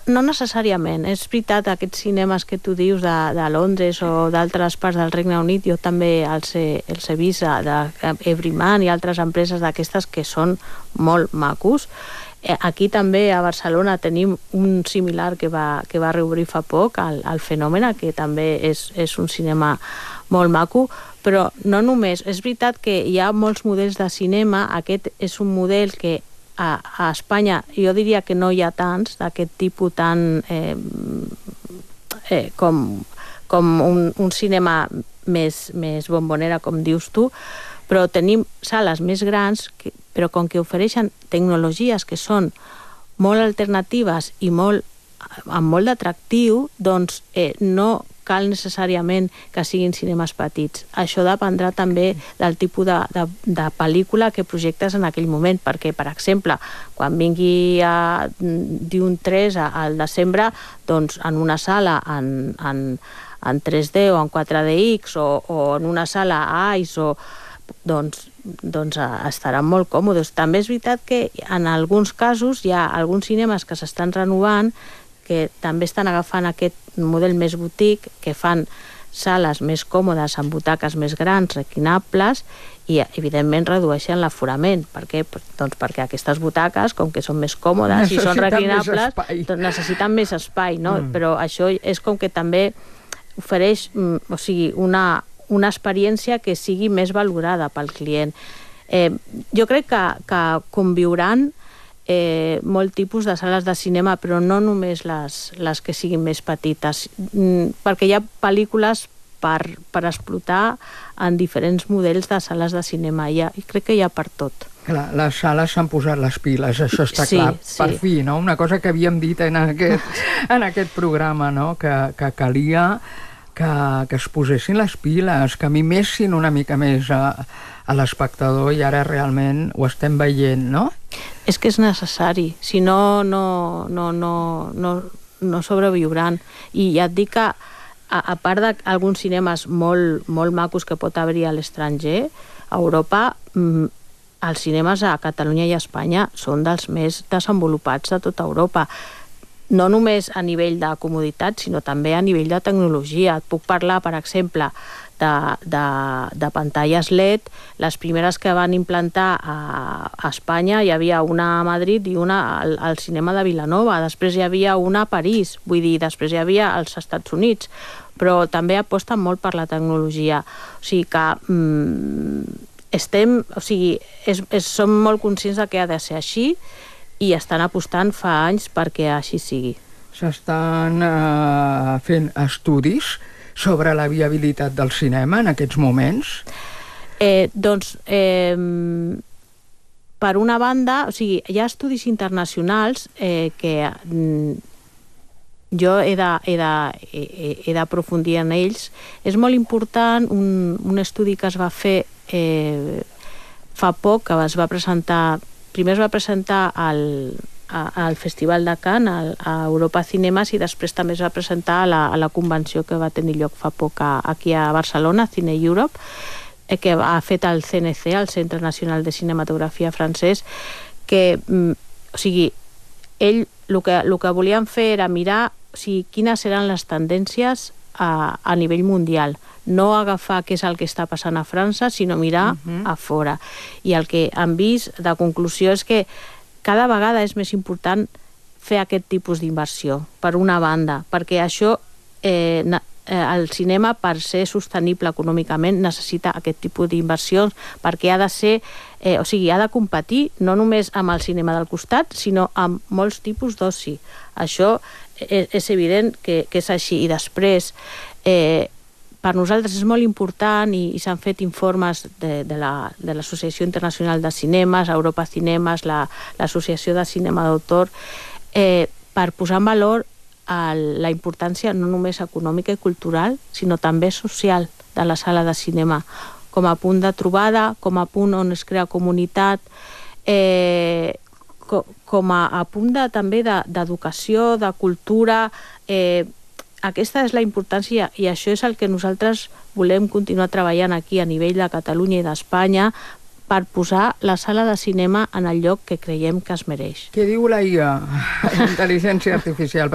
No necessàriament. És veritat, aquests cinemes que tu dius de Londres o d'altres parts del Regne Unit, jo també els he vist d'Everyman i altres empreses d'aquestes que són molt macos. Aquí també a Barcelona tenim un similar que va reobrir fa poc, el Fenòmena, que també és un cinema molt maco, però no només. És veritat que hi ha molts models de cinema. Aquest és un model que a Espanya jo diria que no hi ha tants d'aquest tipus tan com un cinema més bombonera, com dius tu, però tenim sales més grans, però com que ofereixen tecnologies que són molt alternatives i amb molt d'atractiu, doncs no cal necessàriament que siguin cinemes petits. Això dependrà també del tipus de pel·lícula que projectes en aquell moment, perquè, per exemple, quan vingui a Dune 3 al desembre, doncs en una sala en 3D o en 4DX o en una sala ICE doncs estaran molt còmodes. També és veritat que en alguns casos hi ha alguns cinemes que s'estan renovant, que també estan agafant aquest model més boutique, que fan sales més còmodes amb butaques més grans, reclinables, i evidentment redueixen l'aforament. Per què? Doncs perquè aquestes butaques, com que són més còmodes i són reclinables, doncs necessiten més espai, no? Però això és com que també ofereix, o sigui, una experiència que sigui més valorada pel client. Jo crec que conviuran molt tipus de sales de cinema, però no només les que siguin més petites, perquè hi ha pel·lícules per explotar en diferents models de sales de cinema. I crec que hi ha per tot. Clar, les sales s'han posat les piles, això està clar. Per fi, no? Una cosa que havíem dit en aquest programa, no? Que calia que es posessin les piles, que mimessin una mica més a l'espectador, i ara realment ho estem veient, no? És que és necessari, si no sobreviuran. I ja et dic que, a part d'alguns cinemes molt macos que pot haver-hi a l'estranger, a Europa, els cinemes a Catalunya i a Espanya són dels més desenvolupats de tota Europa. No només a nivell de comoditat, sinó també a nivell de tecnologia. Et puc parlar, per exemple, de pantalles LED. Les primeres que van implantar a Espanya, hi havia una a Madrid i una al cinema de Vilanova. Després hi havia una a París, vull dir, després hi havia als Estats Units. Però també aposten molt per la tecnologia. O sigui que som molt conscients de que ha de ser així, i estan apostant fa anys perquè així sigui. S'estan fent estudis sobre la viabilitat del cinema en aquests moments? Doncs, per una banda, o sigui, hi ha estudis internacionals que jo he d'aprofundir en ells. És molt important un estudi que es va fer fa poc, que es va presentar. Primer es va presentar al Festival de Cannes, a Europa Cinemas, i després també es va presentar a la convenció que va tenir lloc fa poc aquí a Barcelona, Cine Europe, que ha fet el CNC, el Centre Nacional de Cinematografia francès, que, o sigui, ell el que volien fer era mirar quines eren les tendències a nivell mundial. No agafar què és el que està passant a França, sinó mirar a fora. I el que han vist de conclusió és que cada vegada és més important fer aquest tipus d'inversió, per una banda, perquè això, el cinema, per ser sostenible econòmicament, necessita aquest tipus d'inversions, perquè ha de ser, o sigui, ha de competir no només amb el cinema del costat, sinó amb molts tipus d'oci. Això és evident que és així. I després, per nosaltres és molt important, i s'han fet informes de l'Associació Internacional de Cinemes, Europa Cinemes, l'Associació de Cinema d'Autor, per posar en valor la importància no només econòmica i cultural, sinó també social de la sala de cinema, com a punt de trobada, com a punt on es crea comunitat, com a punt també d'educació, de cultura. Aquesta és la importància, i això és el que nosaltres volem continuar treballant aquí a nivell de Catalunya i d'Espanya, per posar la sala de cinema en el lloc que creiem que es mereix. Què diu la IA, intel·ligència artificial?